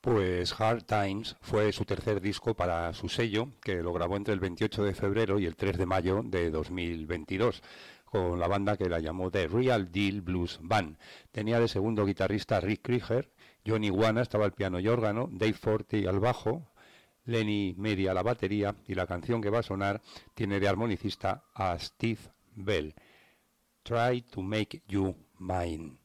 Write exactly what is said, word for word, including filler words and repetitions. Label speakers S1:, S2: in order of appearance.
S1: Pues Hard Times fue su tercer disco para su sello, que lo grabó entre el veintiocho de febrero y el tres de mayo de dos mil veintidós, con la banda que la llamó The Real Deal Blues Band. Tenía de segundo guitarrista Rick Krieger, Johnny Iguana estaba al piano y órgano, Dave Forte al bajo, Lenny Meri a la batería, y la canción que va a sonar tiene de armonicista a Steve Bell. Try to Make You Mine.